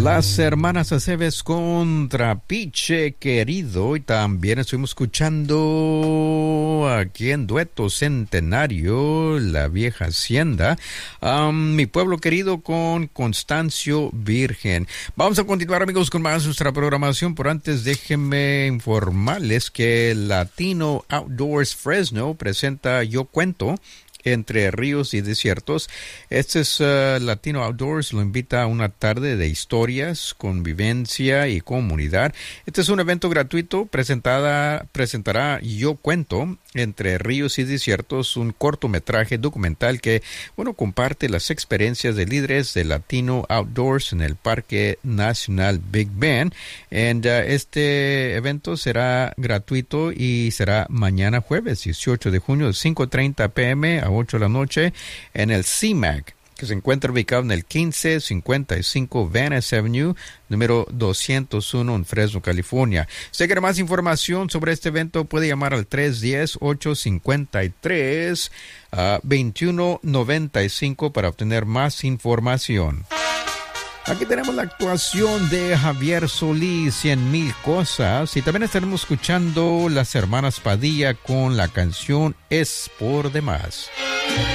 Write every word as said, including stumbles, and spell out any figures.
Las hermanas Aceves con Trapiche Querido, y también estuvimos escuchando aquí en dueto Centenario, La Vieja Hacienda, um, Mi Pueblo Querido con Constancio Virgen. Vamos a continuar, amigos, con más nuestra programación, pero antes déjenme informarles que Latino Outdoors Fresno presenta Yo Cuento, Entre Ríos y Desiertos. Este es uh, Latino Outdoors, lo invita a una tarde de historias, convivencia y comunidad. Este es un evento gratuito, presentada, presentará Yo Cuento, Entre Ríos y Desiertos, un cortometraje documental que, bueno, comparte las experiencias de líderes de Latino Outdoors en el Parque Nacional Big Bend. And, uh, este evento será gratuito y será mañana jueves dieciocho de junio de cinco treinta pm a ocho de la noche en el C M A C, que se encuentra ubicado en el quince cincuenta y cinco Van Ness Avenue, número doscientos uno en Fresno, California. Si quiere más información sobre este evento, puede llamar al tres uno cero, ocho cinco tres, dos uno nueve cinco para obtener más información. Aquí tenemos la actuación de Javier Solís, Cien Mil Cosas, y también estaremos escuchando las hermanas Padilla con la canción Es por Demás.